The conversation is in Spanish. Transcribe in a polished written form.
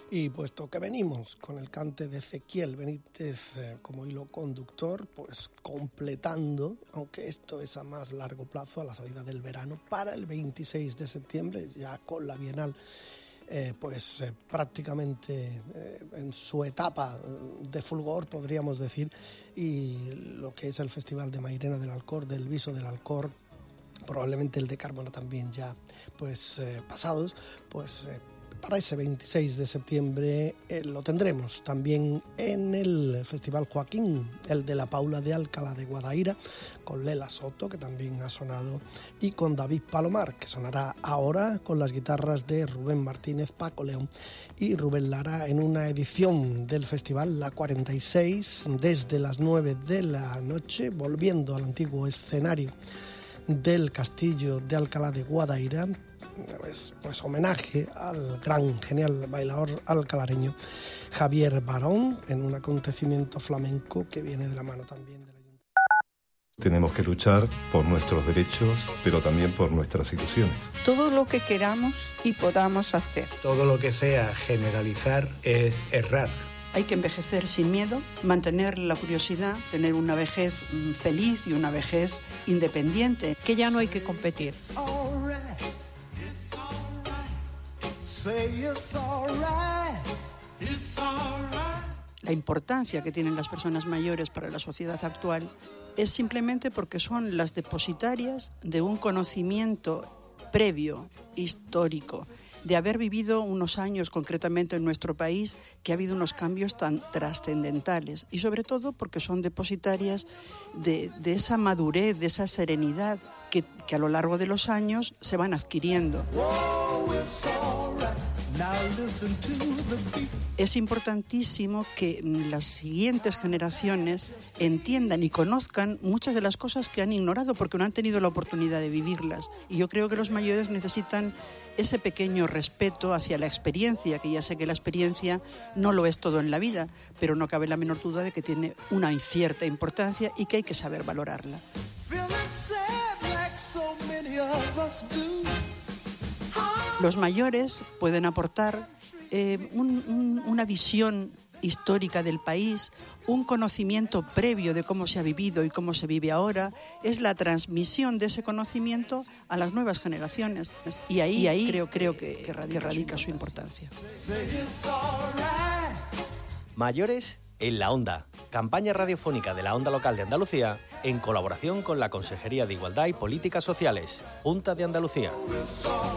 Y puesto que venimos con el cante de Ezequiel Benítez como hilo conductor, pues completando, aunque esto es a más largo plazo, a la salida del verano, para el 26 de septiembre, ya con la Bienal prácticamente en su etapa de fulgor, podríamos decir, y lo que es el Festival de Mairena del Alcor, del Viso del Alcor, probablemente el de Cármona también ya pasados, para ese 26 de septiembre lo tendremos también en el Festival Joaquín, el de la Paula de Alcalá de Guadaira, con Lela Soto, que también ha sonado, y con David Palomar, que sonará ahora con las guitarras de Rubén Martínez, Paco León y Rubén Lara, en una edición del festival, la 46, desde las 9 de la noche, volviendo al antiguo escenario del Castillo de Alcalá de Guadaira, pues homenaje al gran, genial bailador alcalareño Javier Barón, en un acontecimiento flamenco que viene de la mano también del Ayuntamiento. Tenemos que luchar por nuestros derechos, pero también por nuestras ilusiones. Todo lo que queramos y podamos hacer. Todo lo que sea generalizar es errar. Hay que envejecer sin miedo, mantener la curiosidad, tener una vejez feliz y una vejez independiente. Que ya no hay que competir. La importancia que tienen las personas mayores para la sociedad actual es simplemente porque son las depositarias de un conocimiento previo, histórico, de haber vivido unos años concretamente en nuestro país que ha habido unos cambios tan trascendentales, y sobre todo porque son depositarias de esa madurez, de esa serenidad que a lo largo de los años se van adquiriendo. Es importantísimo que las siguientes generaciones entiendan y conozcan muchas de las cosas que han ignorado porque no han tenido la oportunidad de vivirlas. Y yo creo que los mayores necesitan ese pequeño respeto hacia la experiencia, que ya sé que la experiencia no lo es todo en la vida, pero no cabe la menor duda de que tiene una cierta importancia y que hay que saber valorarla. Los mayores pueden aportar una visión histórica del país, un conocimiento previo de cómo se ha vivido y cómo se vive ahora. Es la transmisión de ese conocimiento a las nuevas generaciones, y ahí creo que radica su importancia. Mayores en la Onda, campaña radiofónica de la Onda Local de Andalucía en colaboración con la Consejería de Igualdad y Políticas Sociales, Junta de Andalucía.